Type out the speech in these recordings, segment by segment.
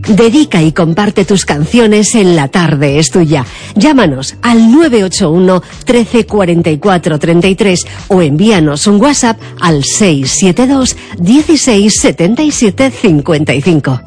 Dedica y comparte tus canciones en La Tarde es Tuya. Llámanos al 981 13 44 33 o envíanos un WhatsApp al 672 16 77 55.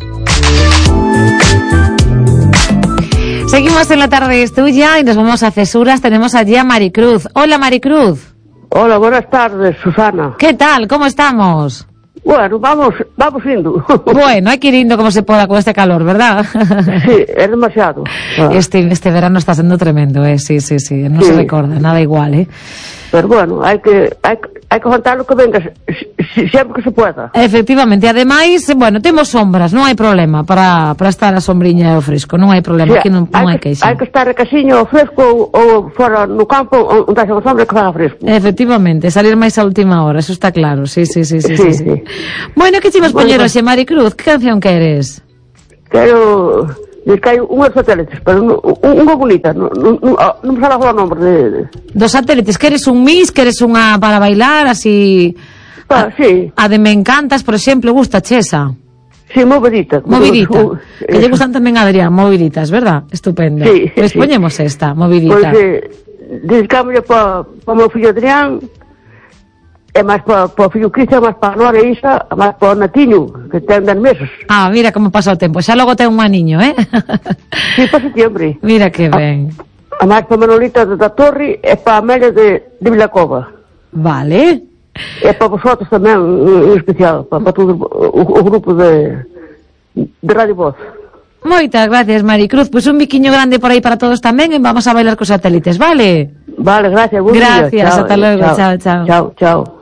Seguimos en La Tarde es Tuya y nos vamos a Cesuras. Tenemos allí a Maricruz. Hola, Maricruz. Hola, buenas tardes, Susana. ¿Qué tal? ¿Cómo estamos? Bueno, vamos indo. Bueno, hay que ir indo como se pueda con este calor, ¿verdad? Sí, es demasiado. Este verano está siendo tremendo, sí. No se recuerda, nada igual, Pero bueno, hay que aguantar lo que venga, siempre que se pueda. Efectivamente, ademais, bueno, temos sombras, non hai problema para estar a sombriña e o fresco, non hai problema, aquí non hai queixa. Hai que estar a casiño ao fresco ou fora no campo onde hai unha sombra que faga fresco. Efectivamente, salir máis a última hora, eso está claro, sí. Bueno, que chivas poñer hoxe, Maricruz? Que canción queres? Quero... que hai unhas satélites, pero unha bonita, non me sale agora o nombre dos satélites, queres un mix, queres unha para bailar, así... Sí. A de Me Encantas, por exemplo, gusta chesa. Sí, movidita. Que lle gustan tamén a Adrián, moviditas, verdad? Estupenda. Sí. Pois poñemos esta, movidita. Pois, dedicámoslle para o meu fillo Adrián, e máis para o fillo Cristian, máis para a Nora e Isa, máis para o Natiño, que ten 10 meses. Ah, mira como pasa o tempo, xa logo ten un maniño, Sí, para septiembre. Mira que ben. A máis para Manolita da Torre e para a Amelia de Vilacova. Vale. E para vosotros tamén, en especial, para todo o grupo de Radio Voz. Moitas gracias, Maricruz. Pois un biquiño grande por aí para todos tamén e vamos a bailar cos satélites, vale? Vale, gracias. Gracias, hasta logo. Chao. Chao.